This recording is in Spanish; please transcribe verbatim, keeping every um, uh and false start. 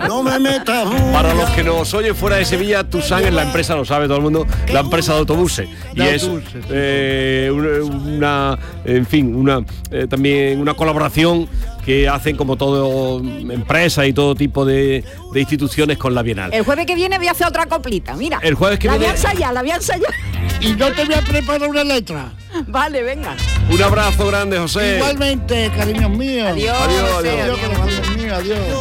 No me metas. Para los que nos oyen fuera de Sevilla, Tusan es la empresa, lo sabe todo el mundo, la empresa de autobuses. Y De es autobuses, sí. eh, una, en fin, una eh, también una colaboración que hacen como todo empresas y todo tipo de, de instituciones con la Bienal. El jueves que viene voy a hacer otra coplita, mira. El jueves que la viene- voy a ensayar, la voy a ensayar. Y yo te voy a preparar una letra. Vale, venga. Un abrazo grande, José. Igualmente, cariños míos. Adiós, Adiós, José, adiós. Adiós, cariños míos, adiós.